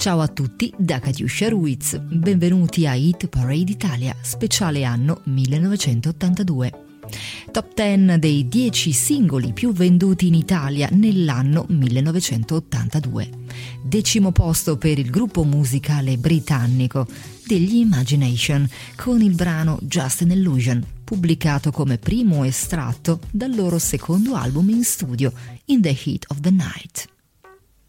Ciao a tutti da Katiuscia Ruiz, benvenuti a Hit Parade Italia, speciale anno 1982. Top 10 dei 10 singoli più venduti in Italia nell'anno 1982. 10° posto per il gruppo musicale britannico degli Imagination con il brano Just an Illusion, pubblicato come primo estratto dal loro secondo album in studio, In the Heat of the Night.